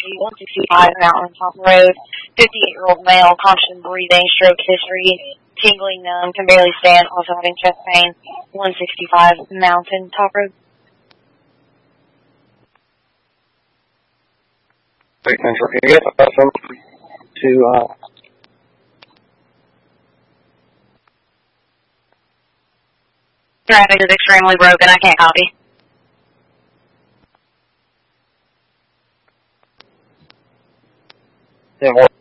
emergency, 165 Mountain Top Road, 58-year-old male, caution breathing, stroke history, tingling numb, can barely stand, also having chest pain, 165 Mountain Top Road. Statements repeated. To Traffic is extremely broken. I can't copy. Yeah,